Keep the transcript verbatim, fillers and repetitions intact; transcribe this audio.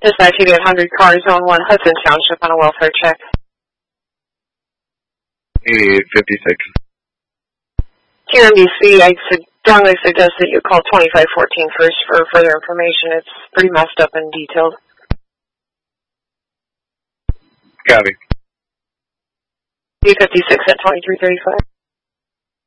Dispatch eight hundred car zone one Hudson Township on a welfare check. eight fifty-six. Q M B C, I strongly suggest that you call twenty-five fourteen first for further information. It's pretty messed up and detailed. Copy. eight fifty-six at twenty-three thirty-five.